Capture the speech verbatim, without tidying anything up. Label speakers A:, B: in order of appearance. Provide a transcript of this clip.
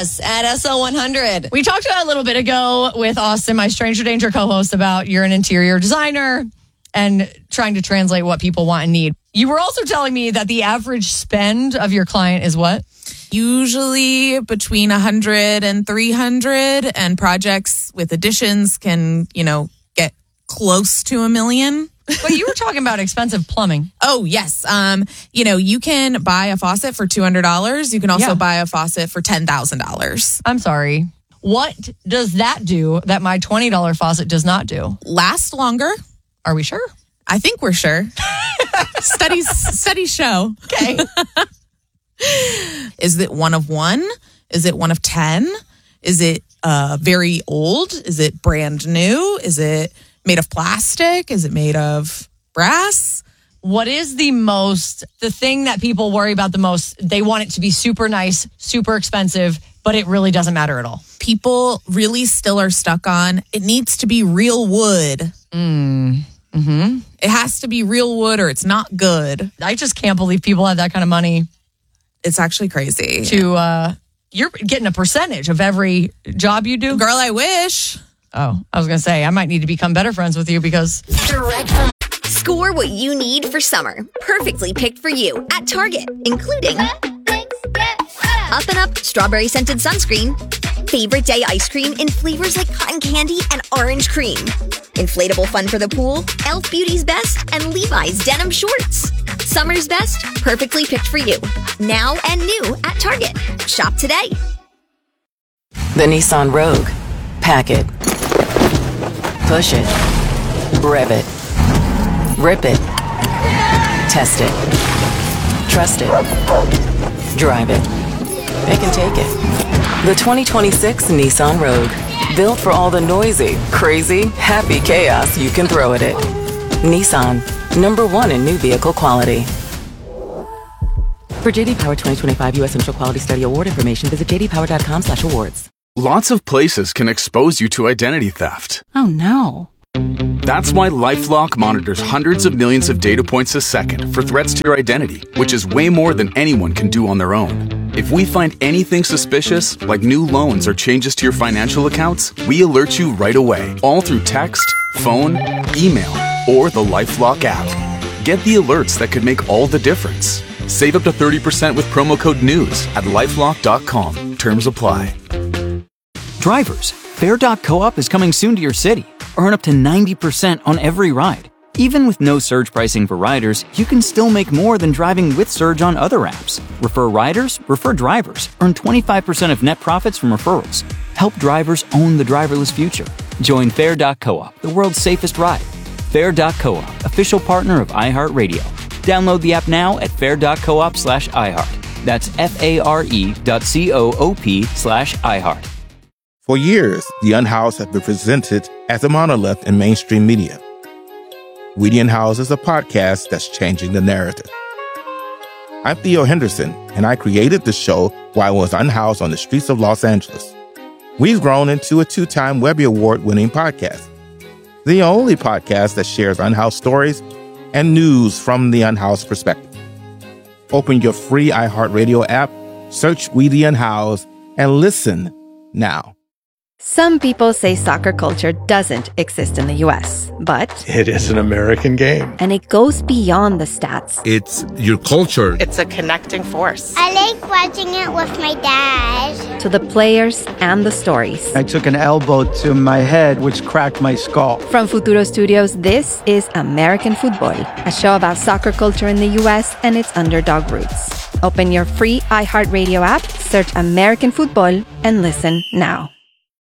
A: us at S L one hundred.
B: We talked about a little bit ago with Austin, my Stranger Danger co-host, about you're an interior designer and trying to translate what people want and need. You were also telling me that the average spend of your client is what?
C: Usually between one hundred and three hundred, and projects with additions can, you know, get close to a million.
B: But you were talking about expensive plumbing.
C: Oh, yes. Um, you know, you can buy a faucet for two hundred dollars. You can also
B: Yeah.
C: buy a faucet for ten thousand dollars.
B: I'm sorry. What does that do that my twenty dollars faucet does not do?
C: Last longer.
B: Are we sure?
C: I think we're sure. Studies, studies show.
B: Okay.
C: Is it one of one? Is it one of ten? Is it uh, very old? Is it brand new? Is it made of plastic? Is it made of brass?
B: What is the most, the thing that people worry about the most? They want it to be super nice, super expensive, but it really doesn't matter at all.
C: People really still are stuck on, it needs to be real wood.
B: Mm. Mm-hmm.
C: It has to be real wood or it's not good.
B: I just can't believe people have that kind of money.
C: It's actually crazy.
B: To, uh, you're getting a percentage of every job you do?
C: Girl, I wish.
B: Oh, I was going to say, I might need to become better friends with you because...
D: Score what you need for summer. Perfectly picked for you at Target, including Up and Up Strawberry Scented Sunscreen, Favorite Day Ice Cream in flavors like cotton candy and orange cream, Inflatable Fun for the Pool, e l f Beauty's Best, and Levi's Denim Shorts. Summer's best, perfectly picked for you. Now and new at Target. Shop today.
E: The Nissan Rogue. Pack it. Push it. Rev it. Rip it. Test it. Trust it. Drive it. It can take it. The twenty twenty-six Nissan Rogue. Built for all the noisy, crazy, happy chaos you can throw at it. Nissan. Number one in new vehicle quality. For J D Power twenty twenty-five U S Initial Quality Study Award information, visit j d power dot com slash awards.
F: Lots of places can expose you to identity theft.
G: Oh, no.
F: That's why LifeLock monitors hundreds of millions of data points a second for threats to your identity, which is way more than anyone can do on their own. If we find anything suspicious, like new loans or changes to your financial accounts, we alert you right away, all through text, phone, email, or the LifeLock app. Get the alerts that could make all the difference. Save up to thirty percent with promo code NEWS at lifelock dot com. Terms apply.
H: Drivers, Fare dot coop is coming soon to your city. Earn up to ninety percent on every ride. Even with no surge pricing for riders, you can still make more than driving with Surge on other apps. Refer riders, refer drivers. Earn twenty-five percent of net profits from referrals. Help drivers own the driverless future. Join Fare dot coop, the world's safest ride. Fare dot coop, official partner of iHeartRadio. Download the app now at fare dot coop slash iHeart. That's F-A-R-E dot C-O-O-P slash iHeart.
I: For years, The Unhoused has been presented as a monolith in mainstream media. We The Unhoused is a podcast that's changing the narrative. I'm Theo Henderson, and I created the show while I was unhoused on the streets of Los Angeles. We've grown into a two-time Webby Award-winning podcast, the only podcast that shares unhoused stories and news from the unhoused perspective. Open your free iHeartRadio app, search We The Unhoused, and listen now.
J: Some people say soccer culture doesn't exist in the U S, but
K: it is an American game.
J: And it goes beyond the stats.
K: It's your culture.
L: It's a connecting force.
M: I like watching it with my dad.
J: To the players and the stories.
N: I took an elbow to my head, which cracked my skull.
J: From Futuro Studios, this is American Football, a show about soccer culture in the U S and its underdog roots. Open your free iHeartRadio app, search American Football, and listen now.